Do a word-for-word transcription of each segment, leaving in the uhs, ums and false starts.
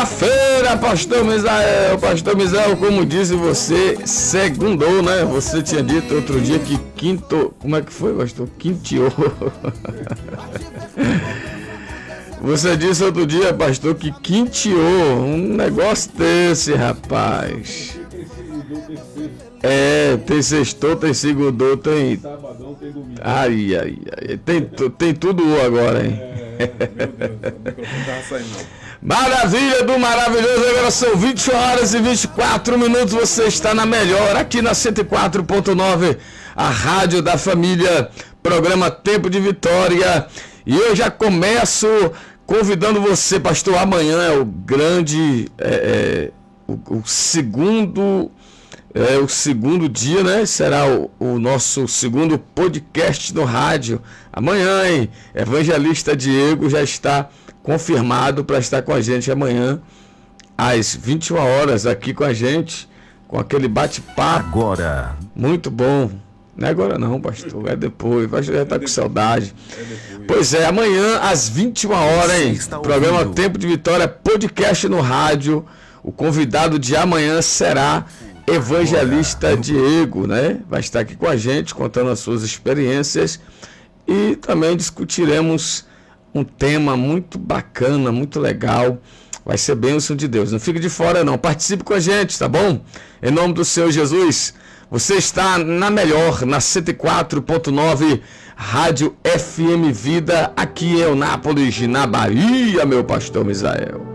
Segunda-feira, pastor Misael, pastor Misael, como disse você, segundou, né? Você tinha dito outro dia que quinto, como é que foi, pastor? Quinteou. Você disse outro dia, pastor, que quinteou, um negócio desse, rapaz. É, tem sextou, tem segundou, tem... Sabadão, tem domingo. Ai, ai, ai, tem, tem tudo agora, hein? É, meu Deus, o microfone tava saindo, não. Maravilha do maravilhoso, agora são vinte horas e vinte e quatro minutos, você está na melhor, aqui na cento e quatro ponto nove, a Rádio da Família, programa Tempo de Vitória, e eu já começo convidando você, pastor, amanhã é o grande, é, é, o, o segundo, é, o segundo dia, né, será o, o nosso segundo podcast no rádio, amanhã, hein, Evangelista Diego já está confirmado para estar com a gente amanhã, às vinte e uma horas, aqui com a gente, com aquele bate-papo. Agora. Muito bom. Não é agora não, pastor, é depois. O pastor já está com saudade. É pois é, amanhã, às vinte e uma horas, hein? Programa ouvindo. Tempo de Vitória, podcast no rádio. O convidado de amanhã será Evangelista Agora. Diego, né? Vai estar aqui com a gente, contando as suas experiências. E também discutiremos um tema muito bacana, muito legal. Vai ser bênção de Deus. Não fique de fora, não. Participe com a gente, tá bom? Em nome do Senhor Jesus. Você está na melhor, na cento e quatro ponto nove, Rádio F M Vida, aqui em Eunápolis, na Bahia, meu pastor Misael.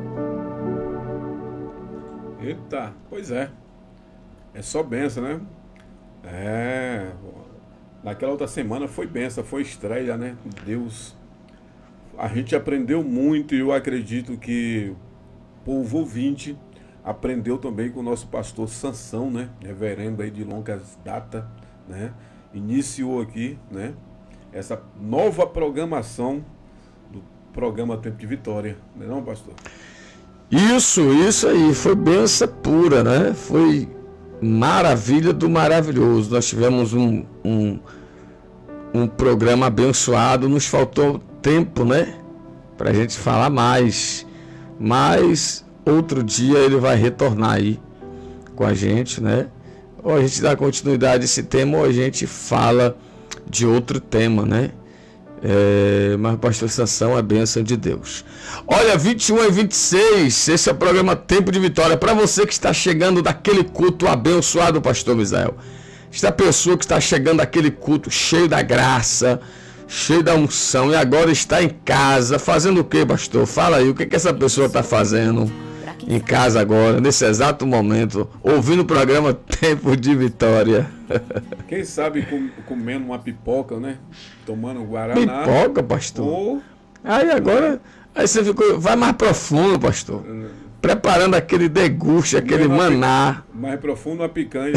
Eita, pois é. É só bênção, né? É. Naquela outra semana foi bênção, foi estreia, né? Deus. A gente aprendeu muito e eu acredito que o povo ouvinte aprendeu também com o nosso pastor Sansão, né? Reverendo aí de longas datas, né? Iniciou aqui, né? Essa nova programação do programa Tempo de Vitória, não é não, pastor? Isso, isso aí, foi bênção pura, né? Foi maravilha do maravilhoso. Nós tivemos um, um, um programa abençoado, nos faltou tempo, né? Pra gente falar mais. Mas outro dia ele vai retornar aí com a gente, né? Ou a gente dá continuidade a esse tema, ou a gente fala de outro tema, né? É, mas pastor Sansão é bênção de Deus. Olha, vinte e um e vinte e seis, esse é o programa Tempo de Vitória. Para você que está chegando daquele culto abençoado, pastor Misael, esta pessoa que está chegando daquele culto cheio da graça, cheio da unção, e agora está em casa, fazendo o que, pastor? Fala aí, o que, que essa pessoa está fazendo em casa agora, nesse exato momento, ouvindo o programa Tempo de Vitória? Quem sabe com, comendo uma pipoca, né? Tomando guaraná. Pipoca, pastor? Ou... Aí agora, aí você ficou, vai mais profundo, pastor. Preparando aquele deguste, aquele maná. Mais profundo, uma picanha.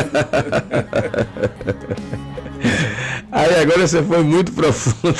Aí agora você foi muito profundo.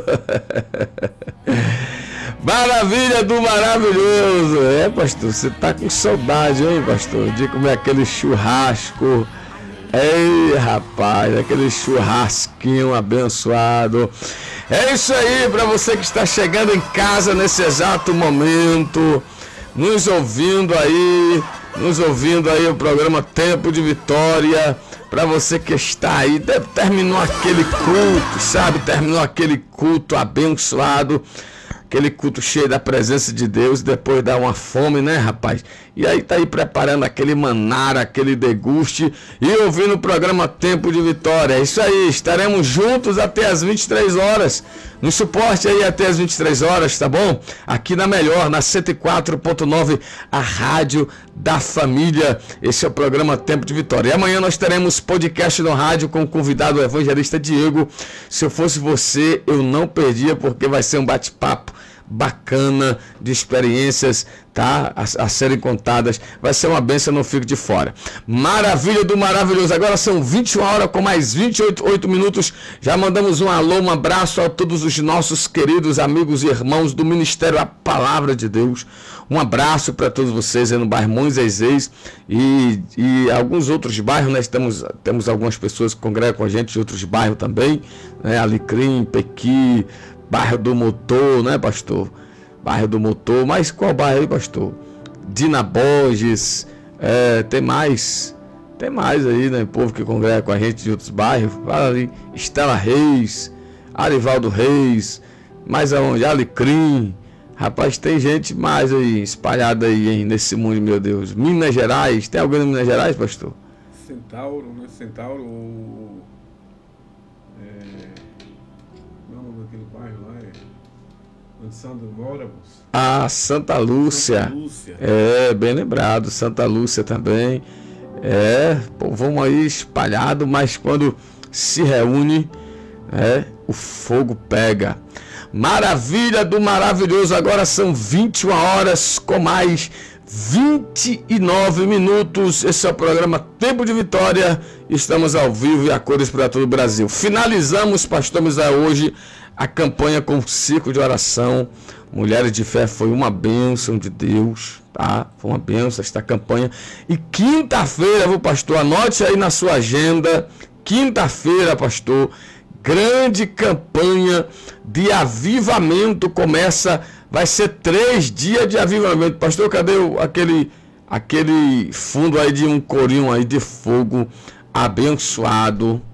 Maravilha do maravilhoso. É, pastor, você tá com saudade, hein, pastor? De comer aquele churrasco. Ei, rapaz, aquele churrasquinho abençoado. É isso aí, para você que está chegando em casa nesse exato momento, nos ouvindo aí, nos ouvindo aí o programa Tempo de Vitória. Para você que está aí, terminou aquele culto, sabe? Terminou aquele culto abençoado, aquele culto cheio da presença de Deus, depois dá uma fome, né, rapaz? E aí tá aí preparando aquele manar, aquele deguste e ouvindo o programa Tempo de Vitória. É isso aí, estaremos juntos até as vinte e três horas. Nos suporte aí até as vinte e três horas, tá bom? Aqui na melhor, na cento e quatro ponto nove, a Rádio da Família. Esse é o programa Tempo de Vitória. E amanhã nós teremos podcast no rádio com o convidado o Evangelista Diego. Se eu fosse você, eu não perdia, porque vai ser um bate-papo bacana, de experiências, tá? A, a serem contadas. Vai ser uma bênção, não fico de fora. Maravilha do maravilhoso. Agora são vinte e uma horas com mais vinte e oito minutos. Já mandamos um alô, um abraço a todos os nossos queridos amigos e irmãos do Ministério A Palavra de Deus. Um abraço para todos vocês aí no bairro Moisés e, e alguns outros bairros, né? Temos, temos algumas pessoas que congregam com a gente de outros bairros também, né? Alecrim, Pequi, bairro do Motor, né, pastor? Bairro do Motor, mas qual bairro aí, pastor? Dina Borges, é, tem mais, tem mais aí, né? Povo que congrega com a gente de outros bairros. Fala ali, Estela Reis, Arivaldo Reis, mais aonde? Alecrim. Rapaz, tem gente mais aí, espalhada aí, hein, nesse mundo, meu Deus. Minas Gerais, tem alguém em Minas Gerais, pastor? Centauro, né? Centauro, o... É... Não, naquele bairro lá é... onde Sandro mora, moço. Ah, Santa Lúcia. Santa Lúcia. É, bem lembrado, Santa Lúcia também. É, povão aí espalhado, mas quando se reúne, é, o fogo pega. Maravilha do maravilhoso, agora são vinte e uma horas com mais vinte e nove minutos. Esse é o programa Tempo de Vitória. Estamos ao vivo e a cores para todo o Brasil. Finalizamos, pastor Misael, hoje a campanha com o ciclo de oração. Mulheres de Fé foi uma bênção de Deus, tá? Foi uma bênção esta campanha. E quinta-feira, viu, pastor? Anote aí na sua agenda. Quinta-feira, pastor, grande campanha de avivamento começa, vai ser três dias de avivamento. Pastor, cadê o, aquele, aquele fundo aí de um corinho aí de fogo abençoado?